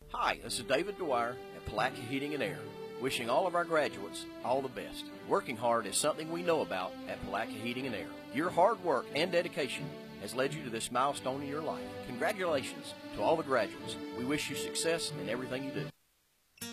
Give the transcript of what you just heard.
Hi, this is David Dwyer at Palatka Heating and Air, wishing all of our graduates all the best. Working hard is something we know about at Palatka Heating and Air. Your hard work and dedication has led you to this milestone in your life. Congratulations to all the graduates. We wish you success in everything you do.